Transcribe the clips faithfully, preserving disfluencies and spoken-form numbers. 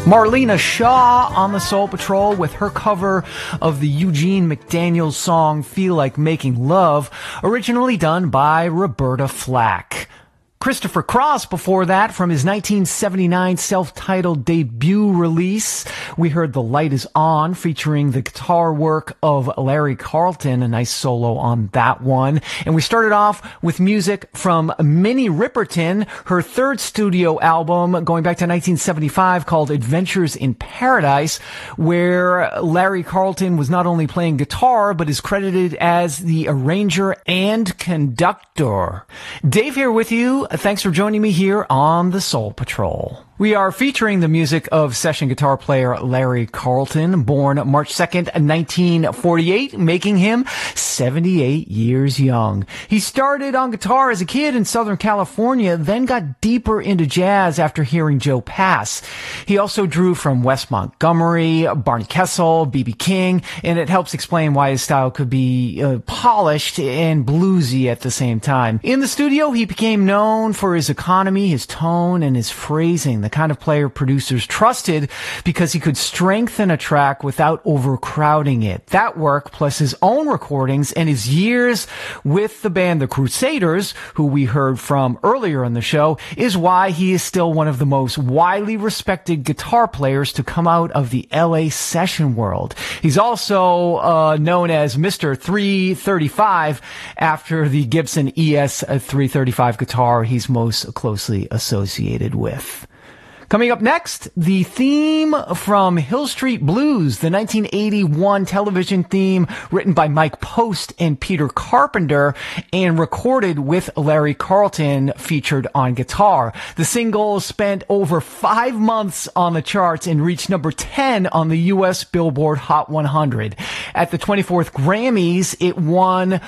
Marlena Shaw on the Soul Patrol with her cover of the Eugene McDaniels song Feel Like Making Love, originally done by Roberta Flack. Christopher Cross before that from his nineteen seventy-nine self-titled debut release. We heard The Light Is On featuring the guitar work of Larry Carlton, a nice solo on that one. And we started off with music from Minnie Riperton, her third studio album going back to nineteen seventy-five called Adventures in Paradise, where Larry Carlton was not only playing guitar but is credited as the arranger and conductor. Dave here with you. Thanks for joining me here on the Soul Patrol. We are featuring the music of session guitar player Larry Carlton, born March second, nineteen forty-eight, making him seventy-eight years young. He started on guitar as a kid in Southern California, then got deeper into jazz after hearing Joe Pass. He also drew from Wes Montgomery, Barney Kessel, B B King, and it helps explain why his style could be uh, polished and bluesy at the same time. In the studio, he became known for his economy, his tone, and his phrasing. The kind of player producers trusted because he could strengthen a track without overcrowding it. That work, plus his own recordings and his years with the band The Crusaders, who we heard from earlier in the show, is why he is still one of the most widely respected guitar players to come out of the L A session world. He's also uh, known as Mister three thirty-five after the Gibson E S three thirty-five guitar he's most closely associated with. Coming up next, the theme from Hill Street Blues, the nineteen eighty-one television theme written by Mike Post and Peter Carpenter and recorded with Larry Carlton, featured on guitar. The single spent over five months on the charts and reached number ten on the U S Billboard Hot one hundred. At the twenty-fourth Grammys, it won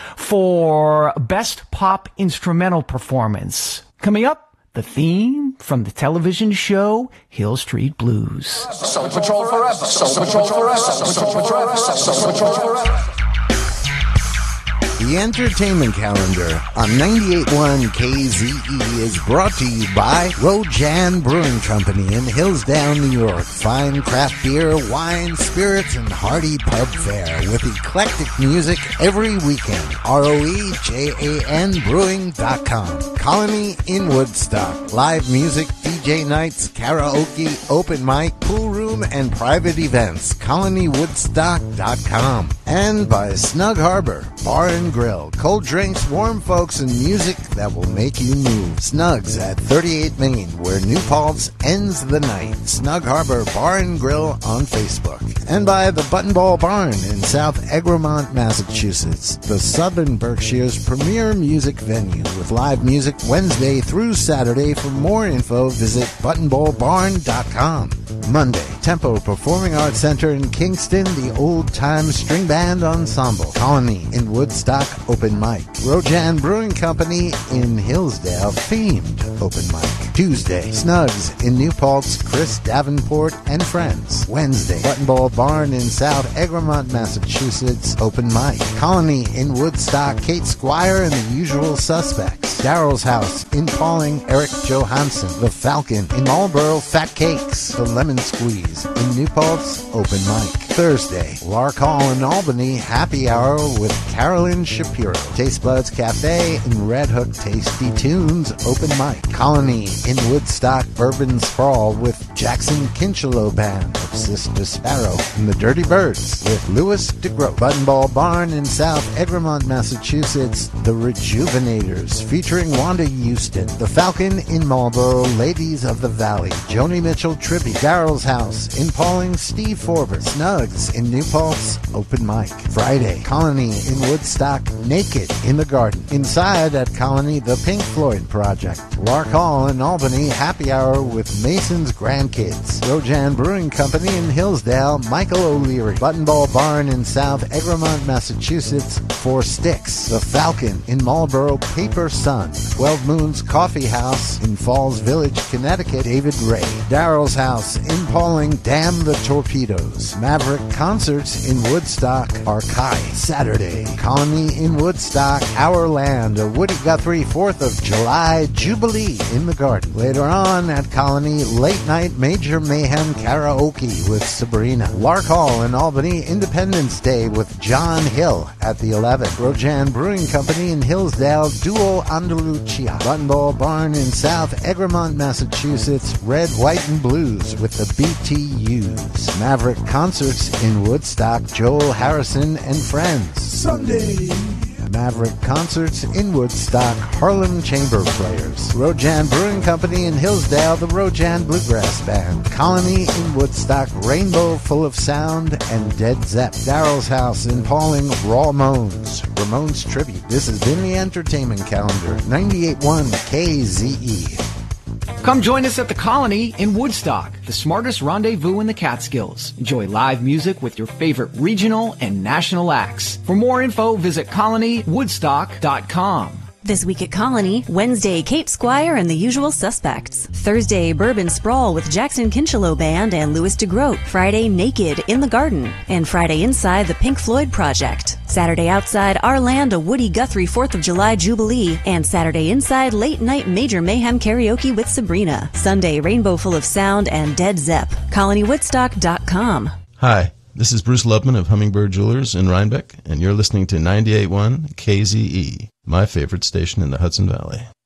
for Best Pop Instrumental Performance. Coming up, the theme from the television show Hill Street Blues. Soul Patrol forever. Soul Patrol forever. Soul Patrol forever. Soul Patrol forever. The entertainment calendar on ninety-eight point one K Z E is brought to you by Rojan Brewing Company in Hillsdale, New York. Fine craft beer, wine, spirits, and hearty pub fare with eclectic music every weekend. R O E J A N Brewing dot com. Colony in Woodstock. Live music, D J nights, karaoke, open mic, pool room, and private events. Colony Woodstock dot com. And by Snug Harbor Bar and Grill. Cold drinks, warm folks, and music that will make you move. Snug's at thirty-eight Main, where New Paltz ends the night. Snug Harbor Bar and Grill on Facebook. And by the Buttonball Barn in South Egremont, Massachusetts. The Southern Berkshire's premier music venue with live music Wednesday through Saturday. For more info, visit buttonball barn dot com. Monday, Tempo Performing Arts Center in Kingston, the Old Time String Band Ensemble. Colony in Woodstock, open mic. Rojan Brewing Company in Hillsdale, themed open mic. Tuesday, Snugs in New Paltz, Chris Davenport and Friends. Wednesday, Buttonball Barn in South Egremont, Massachusetts, open mic. Colony in Woodstock, Kate Squire and the Usual Suspects. Daryl's House in Pauling, Eric Johansson. The Falcon in Marlboro, Fat Cakes. The Lemon Squeeze in New Paltz, open mic. Thursday, Lark Hall in Albany, happy hour with Carolyn Shapiro. Taste Buds Cafe in Red Hook, Tasty Tunes, open mic. Colony in Woodstock, Bourbon Sprawl with Jackson Kinchelow Band of Sister Sparrow. And the Dirty Birds with Louis DeGroat. Buttonball Barn in South Egremont, Massachusetts, The Rejuvenators featuring Wanda Houston. The Falcon in Marlboro, Ladies of the Valley, Joni Mitchell tribute. Daryl's House in Pauling, Steve Forbes. Snugs in New Paltz, open mic. Friday, Colony in Woodstock, Naked in the Garden. Inside at Colony, the Pink Floyd Project. Lark Hall in Albany, happy hour with Mason's Grandkids. Rojan Brewing Company in Hillsdale, Michael O'Leary. Buttonball Barn in South Egremont, Massachusetts, Four Sticks. The Falcon in Marlboro, Paper Sun. Twelve Moons Coffee House in Falls Village, Connecticut, David Ray. Daryl's House in Pauling, Damn the Torpedoes. Maverick Maverick Concerts in Woodstock, Archive. Saturday, Colony in Woodstock, Our Land, a Woody Guthrie fourth of July Jubilee in the Garden. Later on at Colony, late night Major Mayhem karaoke with Sabrina. Lark Hall in Albany, Independence Day with John Hill at the eleventh. Rojan Brewing Company in Hillsdale, Duo Andalucia. Buttonball Barn in South Egremont, Massachusetts, Red, White, and Blues with the B T Us. Maverick Concerts in Woodstock, Joel Harrison and Friends. Sunday. Maverick Concerts in Woodstock, Harlem Chamber Players. Rojan Brewing Company in Hillsdale, the Rojan Bluegrass Band. Colony in Woodstock, Rainbow Full of Sound, and Dead Zepp. Daryl's House in Pauling, Raw Moans, Ramones Tribute. This has been the Entertainment Calendar, ninety-eight point one K Z E. Come join us at the Colony in Woodstock, the smartest rendezvous in the Catskills. Enjoy live music with your favorite regional and national acts. For more info, visit colony woodstock dot com. This week at Colony, Wednesday, Kate Squire and the Usual Suspects. Thursday, Bourbon Sprawl with Jackson Kincheloe Band and Louis DeGroat. Friday, Naked in the Garden. And Friday Inside, the Pink Floyd Project. Saturday Outside, Our Land, a Woody Guthrie fourth of July Jubilee. And Saturday Inside, Late Night Major Mayhem Karaoke with Sabrina. Sunday, Rainbow Full of Sound and Dead Zepp. colony woodstock dot com. Hi, this is Bruce Lubman of Hummingbird Jewelers in Rhinebeck, and you're listening to ninety-eight point one K Z E, my favorite station in the Hudson Valley.